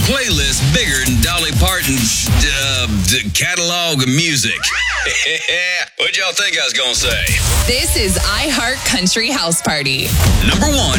playlist bigger than Dolly Parton's catalog of music. What'd y'all think I was gonna say? This is iHeart Country House Party. Number 1